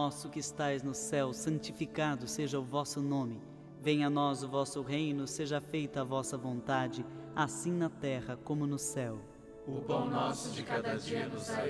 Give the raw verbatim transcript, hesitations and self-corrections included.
nosso que estais no céu, santificado seja o vosso nome. Venha a nós o vosso reino, seja feita a vossa vontade, assim na terra como no céu. O pão nosso de cada dia nos dai